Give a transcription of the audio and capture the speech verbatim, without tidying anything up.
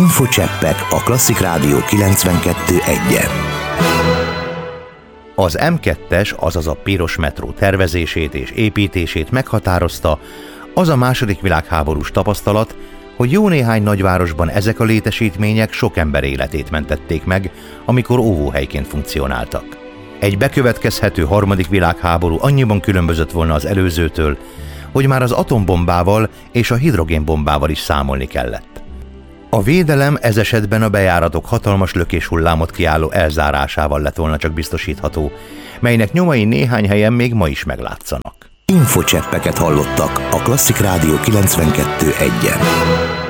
Infocseppek a Klasszik Rádió kilencvenkettő egyen. Az em kettes, azaz a piros metró tervezését és építését meghatározta az a második világháborús tapasztalat, hogy jó néhány nagyvárosban ezek a létesítmények sok ember életét mentették meg, amikor óvóhelyként funkcionáltak. Egy bekövetkezhető harmadik világháború annyiban különbözött volna az előzőtől, hogy már az atombombával és a hidrogénbombával is számolni kellett. A védelem ez esetben a bejáratok hatalmas lökéshullámot kiálló elzárásával lett volna csak biztosítható, melynek nyomai néhány helyen még ma is meglátszanak. Infocseppeket hallottak a Klasszik Rádió kilencvenkettő egyen.